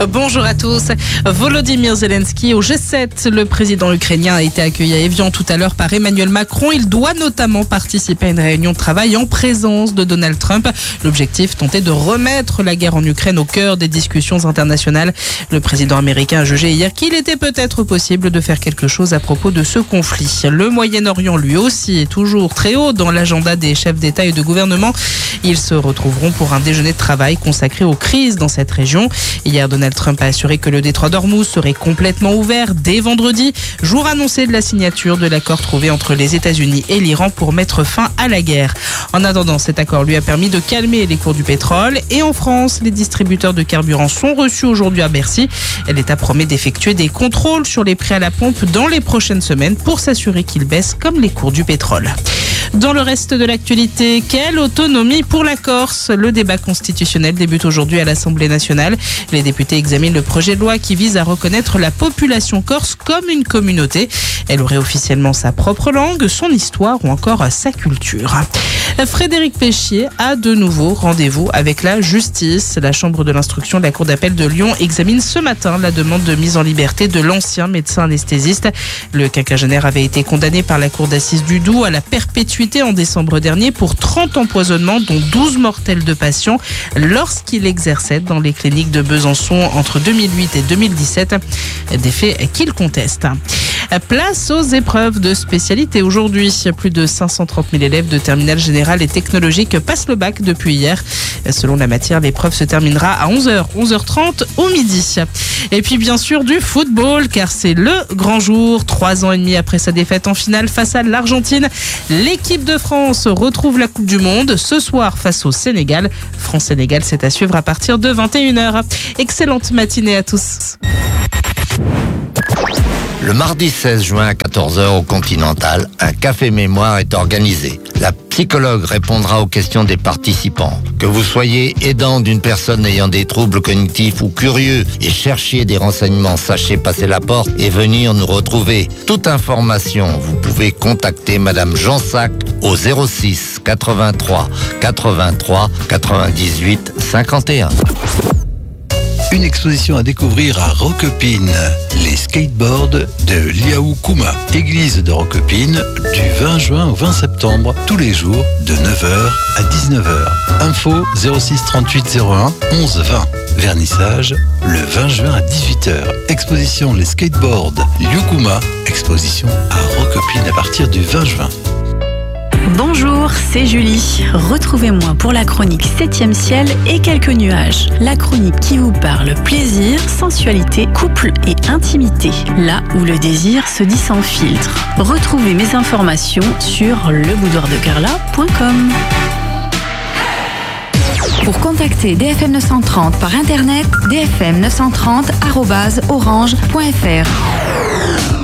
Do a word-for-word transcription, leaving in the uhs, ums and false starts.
Bonjour à tous. Volodymyr Zelensky au G sept. Le président ukrainien a été accueilli à Évian tout à l'heure par Emmanuel Macron. Il doit notamment participer à une réunion de travail en présence de Donald Trump. L'objectif, tenter de remettre la guerre en Ukraine au cœur des discussions internationales. Le président américain a jugé hier qu'il était peut-être possible de faire quelque chose à propos de ce conflit. Le Moyen-Orient, lui aussi, est toujours très haut dans l'agenda des chefs d'État et de gouvernement. Ils se retrouveront pour un déjeuner de travail consacré aux crises dans cette région. Hier, Donald Trump a assuré que le détroit d'Ormuz serait complètement ouvert dès vendredi, jour annoncé de la signature de l'accord trouvé entre les États-Unis et l'Iran pour mettre fin à la guerre. En attendant, cet accord lui a permis de calmer les cours du pétrole. Et en France, les distributeurs de carburant sont reçus aujourd'hui à Bercy. L'État promet d'effectuer des contrôles sur les prix à la pompe dans les prochaines semaines pour s'assurer qu'ils baissent comme les cours du pétrole. Dans le reste de l'actualité, quelle autonomie pour la Corse? Le débat constitutionnel débute aujourd'hui à l'Assemblée nationale. Les députés examinent le projet de loi qui vise à reconnaître la population corse comme une communauté. Elle aurait officiellement sa propre langue, son histoire ou encore sa culture. Frédéric Péchier a de nouveau rendez-vous avec la justice. La chambre de l'instruction de la Cour d'appel de Lyon examine ce matin la demande de mise en liberté de l'ancien médecin anesthésiste. Le quinquagénaire avait été condamné par la Cour d'assises du Doubs à la perpétuité en décembre dernier pour trente empoisonnements, dont douze mortels de patients, lorsqu'il exerçait dans les cliniques de Besançon entre deux mille huit et deux mille dix-sept. Des faits qu'il conteste. Place aux épreuves de spécialité. Aujourd'hui, plus de cinq cent trente mille élèves de terminale générale et technologique passent le bac depuis hier. Selon la matière, l'épreuve se terminera à onze heures, onze heures trente au midi. Et puis bien sûr du football, car c'est le grand jour. Trois ans et demi après sa défaite en finale face à l'Argentine, l'équipe de France retrouve la Coupe du Monde ce soir face au Sénégal. France-Sénégal, c'est à suivre à partir de vingt et une heures. Excellente matinée à tous. Le mardi seize juin à quatorze heures au Continental, un café mémoire est organisé. La psychologue répondra aux questions des participants. Que vous soyez aidant d'une personne ayant des troubles cognitifs ou curieux et cherchiez des renseignements, sachez passer la porte et venir nous retrouver. Toute information, vous pouvez contacter Madame Jansac au zéro six quatre-vingt-trois quatre-vingt-trois quatre-vingt-dix-huit cinquante et un. Une exposition à découvrir à Roquepine, les skateboards de Liaoukuma, église de Roquepine, du vingt juin au vingt septembre, tous les jours, de neuf heures à dix-neuf heures. Info zéro six trente-huit zéro un onze vingt. Vernissage le vingt juin à dix-huit heures. Exposition les skateboards Liaoukuma, exposition à Roquepine à partir du vingt juin. Bonjour, c'est Julie. Retrouvez-moi pour la chronique septième ciel et quelques nuages. La chronique qui vous parle plaisir, sensualité, couple et intimité. Là où le désir se dit sans filtre. Retrouvez mes informations sur le boudoir de carla point com. Pour contacter D F M neuf cent trente par internet, d f m neuf cent trente arobase orange point f r.